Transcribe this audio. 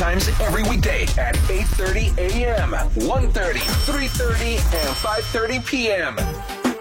times every weekday at 8:30 a.m., 1:30, 3:30, and 5:30 p.m.